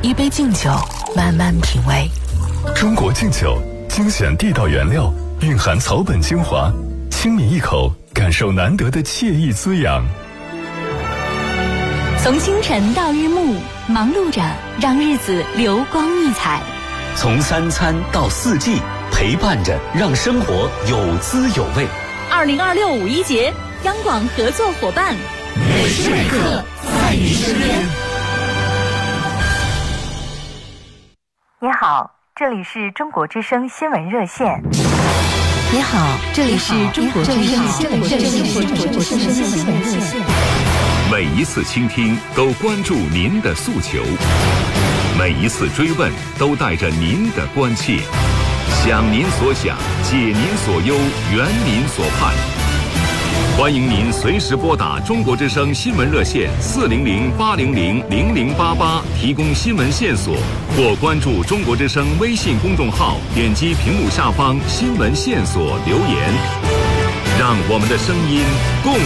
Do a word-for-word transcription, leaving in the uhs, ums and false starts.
一杯敬酒，慢慢品味。 中国敬酒，精选地道原料，蕴含草本精华，轻抿一口，感受难得的惬意滋养。 从清晨到日暮，忙碌着让日子流光溢彩； 从三餐到四季，陪伴着让生活有滋有味。 二零二六五一节，央广合作伙伴， 每时每刻在你身边。 你好，这里是中国之声新闻热线。 你好，这里是中国之声新闻热线。 每一次倾听都关注您的诉求，每一次追问都带着您的关切，想您所想，解您所忧，圆您所盼。欢迎您随时拨打中国之声新闻热线四零零八零零零零八八提供新闻线索，或关注中国之声微信公众号，点击屏幕下方新闻线索留言，让我们的声音共